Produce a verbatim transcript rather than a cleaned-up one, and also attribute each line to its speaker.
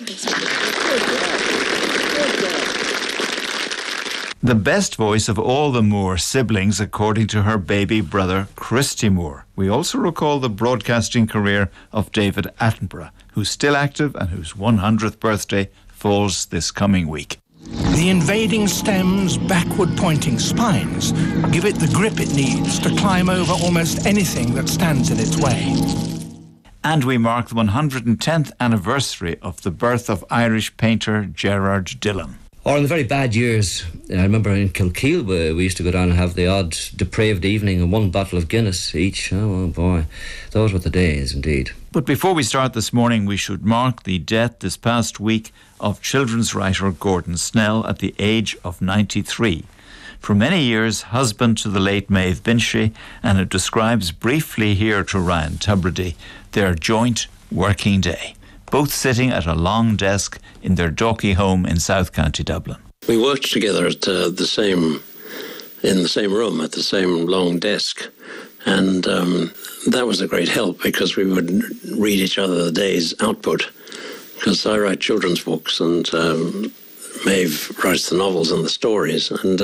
Speaker 1: The best voice of all the Moore siblings, according to her baby brother, Christy Moore. We also recall the broadcasting career of David Attenborough, who's still active and whose one hundredth birthday falls this coming week.
Speaker 2: The invading stem's backward-pointing spines give it the grip it needs to climb over almost anything that stands in its way.
Speaker 1: And we mark the one hundred tenth anniversary of the birth of Irish painter Gerard Dillon.
Speaker 3: Or in the very bad years, I remember in Kilkeel we, we used to go down and have the odd depraved evening and one bottle of Guinness each. Oh, oh boy, those were the days indeed.
Speaker 1: But before we start this morning, we should mark the death this past week of children's writer Gordon Snell at the age of ninety-three. For many years, husband to the late Maeve Binchy, and it describes briefly here to Ryan Tubridy their joint working day, both sitting at a long desk in their Dalkey home in South County Dublin.
Speaker 4: We worked together at uh, the same, in the same room, at the same long desk, and um, that was a great help because we would read each other the day's output, because I write children's books and um, Maeve writes the novels and the stories, and